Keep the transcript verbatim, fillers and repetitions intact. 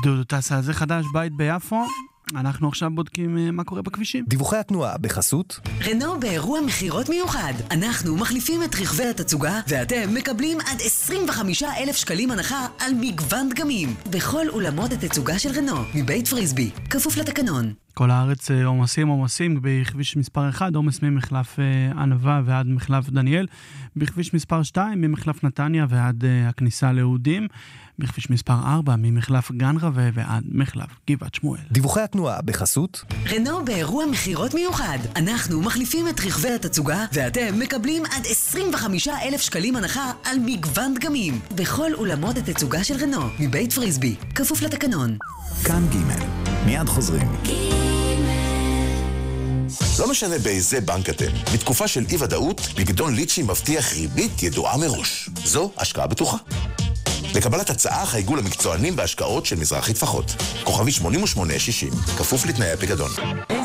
דודו טסה, זה חדש, בית ביפו. אנחנו עכשיו בודקים מה קורה בכבישים. דיווחי התנועה בחסות רנו באירוע מחירות מיוחד. אנחנו מחליפים את רכבי התצוגה ואתם מקבלים עד עשרים וחמישה אלף שקלים הנחה על מגוון דגמים בכל אולמות התצוגה של רנו מבית פריסבי, כפוף לתקנון. כל הארץ עומסים עומסים בכביש מספר אחד, עומס ממחלף ענבה ועד מחלף דניאל, בכביש מספר שתיים ממחלף נתניה ועד הכניסה ליהודים, בכביש מספר ארבע ממחלף גן רווה ועד מחלף גבעת שמואל. דיווחי התנועה בחסות רנו באירוע מחירות מיוחד. אנחנו מחליפים את רכבי התצוגה ואתם מקבלים עד עשרים וחמישה אלף שקלים הנחה על מגוון דגמים בכל אולמות התצוגה של רנו מבית פריסבי, כפוף לתקנון. כאן ג' מיד חוזרים. לא משנה באיזה בנק אתם, בתקופה של אי ודאות, פיקדון ליצ'י מבטיח ריבית ידועה מראש. זו השקעה בטוחה. לקבלת הצעה חייגו למקצוענים בהשקעות של מזרחי טפחות. כוכבי שמונים ושמונה שישים, כפוף לתנאי הפיקדון.